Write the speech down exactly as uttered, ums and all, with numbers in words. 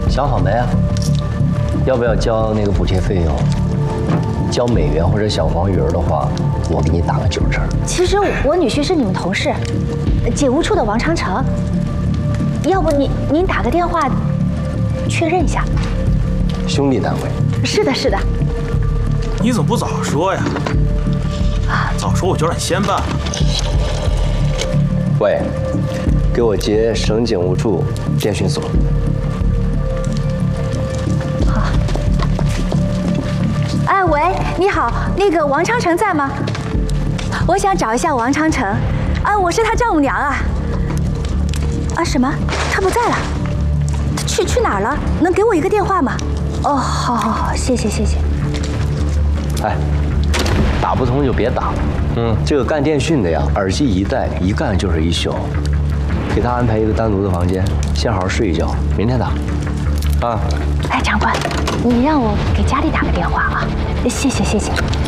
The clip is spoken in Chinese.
想好没啊？要不要交那个补贴费用？交美元或者小黄鱼儿的话，我给你打个九折。 其实我女婿是你们同事，警务处的王长城。要不您您打个电话确认一下。 兄弟单位。 是的，是的。 你怎么不早说呀？啊，早说我就让你先办了。 喂，给我接省警务处电讯所。 好。哎，喂，你好，那个王长城在吗？我想找一下王长城。啊，我是他丈母娘啊。啊，什么？他不在了？他去去哪儿了？能给我一个电话吗？哦，好，好，好，谢谢，谢谢。 哎，打不通就别打了。嗯，这个干电讯的呀，耳机一戴，一干就是一宿。给他安排一个单独的房间，先好好睡一觉，明天打。啊。 哎，长官，你让我给家里打个电话啊，谢谢，谢谢。